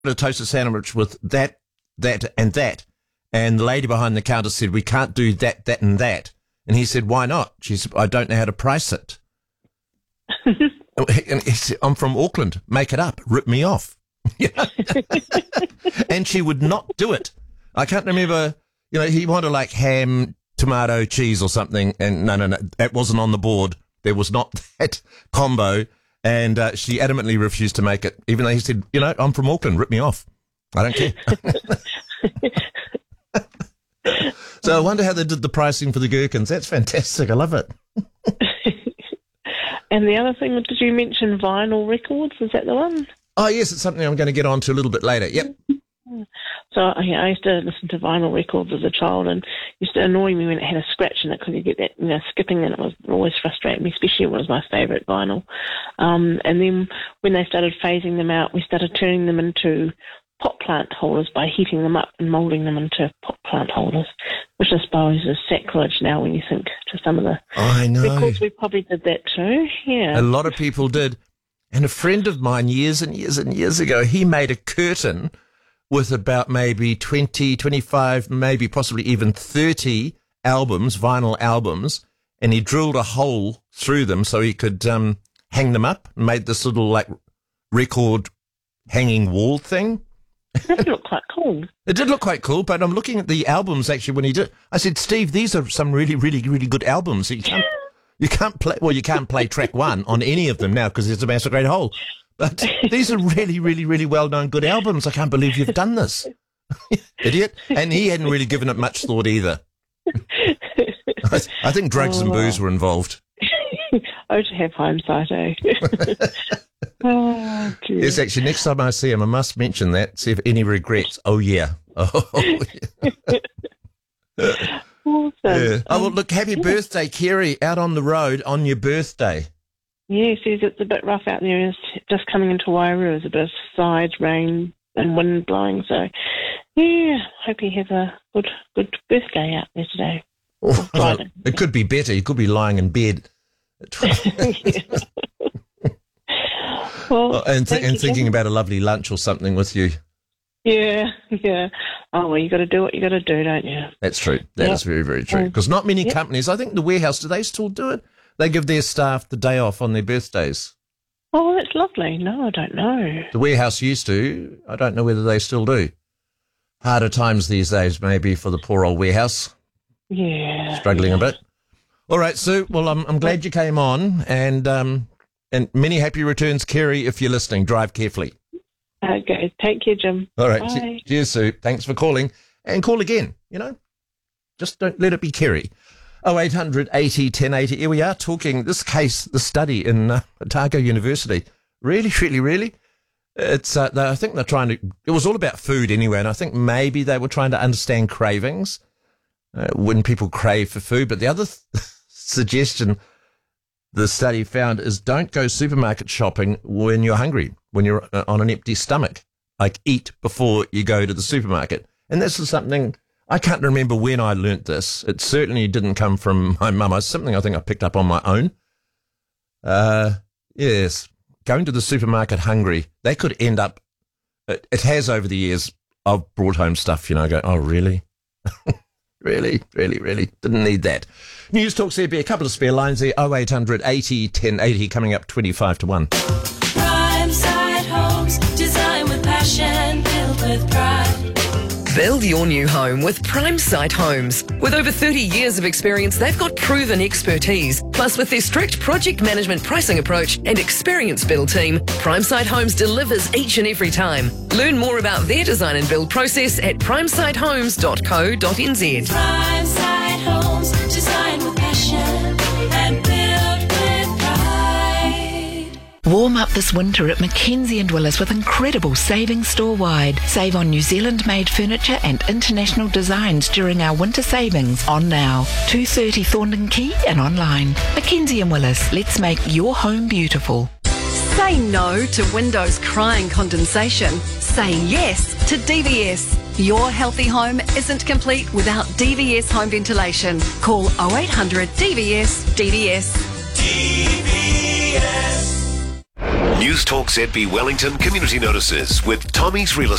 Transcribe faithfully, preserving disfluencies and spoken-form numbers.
a toasted sandwich with that, that, and that. And the lady behind the counter said, we can't do that, that, and that. And he said, why not? She said, I don't know how to price it. And he said, I'm from Auckland. Make it up. Rip me off. And she would not do it. I can't remember, you know, he wanted like ham, tomato, cheese or something. And no, no, no, that wasn't on the board. There was not that combo. And uh, she adamantly refused to make it, even though he said, you know, I'm from Auckland. Rip me off. I don't care. So I wonder how they did the pricing for the gherkins. That's fantastic. I love it. And the other thing, did you mention vinyl records? Is that the one? Oh, yes, it's something I'm going to get on to a little bit later. Yep. So yeah, I used to listen to vinyl records as a child, and it used to annoy me when it had a scratch in it because you get that, you know, skipping, and it was always frustrating me, especially when it was my favourite vinyl. Um, and then when they started phasing them out, we started turning them into pot plant holders by heating them up and moulding them into pot plant holders, which I suppose is sacrilege now when you think to some of the I know. records. We probably did that too, yeah. A lot of people did. And a friend of mine years and years and years ago, he made a curtain with about maybe twenty, twenty-five, maybe possibly even thirty albums, vinyl albums, and he drilled a hole through them so he could um, hang them up and made this little like record hanging wall thing. That did look quite cool. It did look quite cool, but I'm looking at the albums actually when he did. I said, Steve, these are some really, really, really good albums. You can't, you can't play, well, you can't play track one on any of them now because it's a massive great hole. But these are really, really, really well-known good albums. I can't believe you've done this. Idiot. And he hadn't really given it much thought either. I, I think drugs oh, and booze were involved. Oh, to have hindsight, eh? Oh, yes, actually, next time I see him, I must mention that, see if any regrets. Oh, yeah. Oh, yeah. Awesome. Yeah. Oh, well, um, look, happy yeah. birthday, Kerry, out on the road on your birthday. Yes, it's a bit rough out there. It's just coming into Wairu. There's a bit of side rain and wind blowing. So, yeah, hope he has a good good birthday out there today. Oh, well, it could be better. You could be lying in bed. Well, oh, and th- and you, thinking Jim. about a lovely lunch or something with you. Yeah, yeah. Oh, well, you got to do what you got to do, don't you? That's true. That yep. is very, very true. Because not many yep. companies, I think the warehouse, do they still do it? They give their staff the day off on their birthdays. Oh, that's lovely. No, I don't know. The warehouse used to. I don't know whether they still do. Harder times these days, maybe, for the poor old warehouse. Yeah. Struggling yeah. a bit. All right, Sue. Well, I'm I'm glad you came on, and um and many happy returns, Kerry. If you're listening, drive carefully. Okay, take care, Jim. All right, Bye. cheers, Sue. Thanks for calling, and call again. You know, just don't let it be Kerry. Oh, eight hundred eighty ten eighty. Here we are talking this case, the study in uh, Otago University. Really, really, really. It's. Uh, they, I think they're trying to. It was all about food anyway, and I think maybe they were trying to understand cravings. Uh, when people crave for food. But the other th- suggestion the study found is don't go supermarket shopping when you're hungry, when you're uh, on an empty stomach. Like eat before you go to the supermarket. And this is something, I can't remember when I learnt this. It certainly didn't come from my mum. It's something I think I picked up on my own. Uh, yes, going to the supermarket hungry, they could end up, it, it has over the years, I've brought home stuff, you know, I go, oh, really? Really, really, really didn't need that. News Talk C B, a couple of spare lines there. oh eight hundred eighty ten eighty coming up twenty-five to one. Prime Side Homes, design with passion, built with pride. Build your new home with Primesite Homes. With over thirty years of experience, they've got proven expertise. Plus, with their strict project management pricing approach and experienced build team, Primesite Homes delivers each and every time. Learn more about their design and build process at primesite homes dot co dot n z. Primesite Homes, design with passion and build with pride. Warm up this winter at Mackenzie and Willis with incredible savings store-wide. Save on New Zealand-made furniture and international designs during our winter savings on now. two thirty Thorndon Quay and online. Mackenzie and Willis, let's make your home beautiful. Say no to windows crying condensation. Say yes to D V S. Your healthy home isn't complete without D V S home ventilation. Call oh eight hundred D V S D V S. D V S. News Talk Z B Wellington community notices with Tommy's Real Estate.